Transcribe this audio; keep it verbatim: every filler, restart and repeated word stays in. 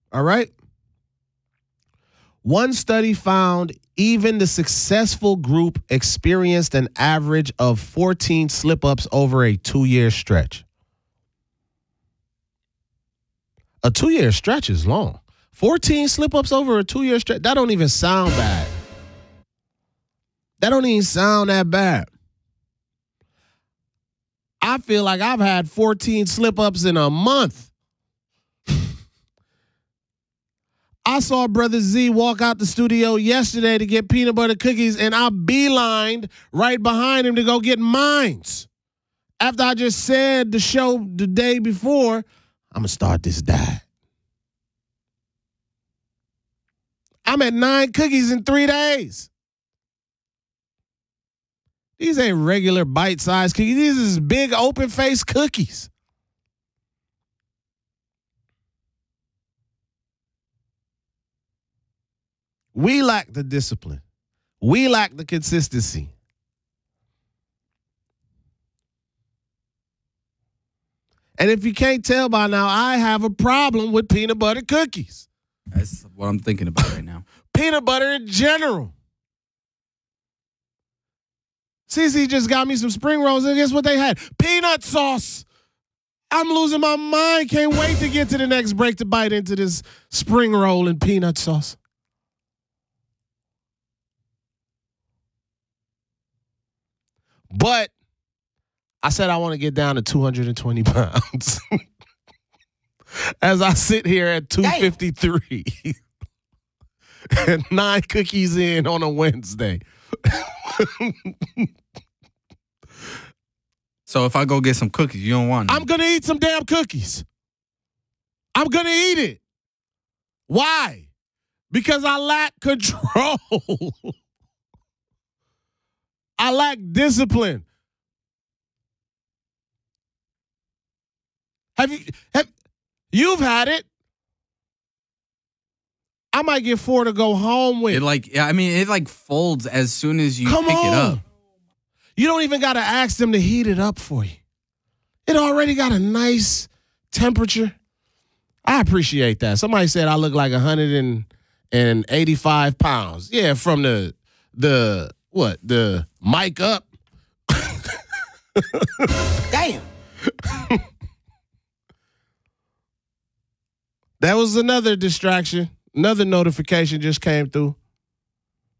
All right? One study found even the successful group experienced an average of fourteen slip-ups over a two-year stretch. A two-year stretch is long. fourteen slip-ups over a two-year stretch, that don't even sound bad. That don't even sound that bad. I feel like I've had fourteen slip-ups in a month. I saw Brother Z walk out the studio yesterday to get peanut butter cookies, and I beelined right behind him to go get mines. After I just said the show the day before, I'm going to start this diet. I'm at nine cookies in three days. These ain't regular bite-sized cookies. These is big open-faced cookies. We lack the discipline. We lack the consistency. And if you can't tell by now, I have a problem with peanut butter cookies. That's what I'm thinking about right now. Peanut butter in general. Cece just got me some spring rolls, and guess what they had? Peanut sauce. I'm losing my mind. Can't wait to get to the next break to bite into this spring roll and peanut sauce. But I said I want to get down to two hundred twenty pounds. As I sit here at two fifty-three and nine cookies in on a Wednesday. So if I go get some cookies, you don't want them? I'm going to eat some damn cookies. I'm going to eat it. Why? Because I lack control. I lack discipline. Have you have you've had it? I might get four to go home with. It like yeah, I mean it like folds as soon as you Come pick on. it up. You don't even got to ask them to heat it up for you. It already got a nice temperature. I appreciate that. Somebody said I look like one hundred eighty-five pounds. Yeah, from the the what the mic up. Damn. That was another distraction. Another notification just came through.